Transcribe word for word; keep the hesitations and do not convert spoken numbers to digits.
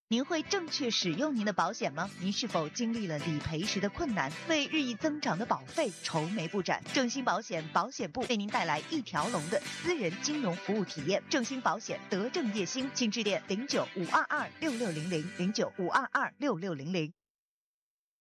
您会正确使用您的保险吗？您是否经历了理赔时的困难，为日益增长的保费愁眉不展？正兴保险保险部为您带来一条龙的私人金融服务体验。正兴保险德正叶兴，请致电零九五二二六六零零零九五二二六六零零。